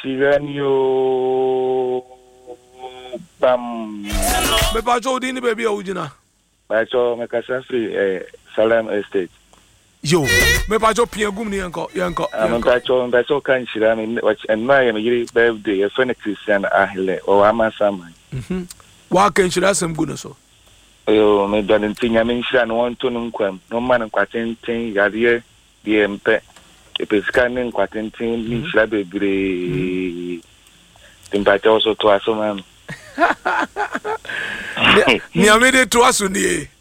Shiranyo Bam. Me pacho di ni baby ujina. Pacho me kasa free Salem Estate. Yo, me pacho pien gum ni yanko. Me pacho kan shira me and my birthday a friend Christian Ahile or Amasama. Wa ken shira sem gu so. Yo me don tinya me shira no won to no kwam. No man kwatenten yare die mpe. Epeskan kwatenten ni shira bebre. Timpacho so to asoma. Ni amede to aso ni.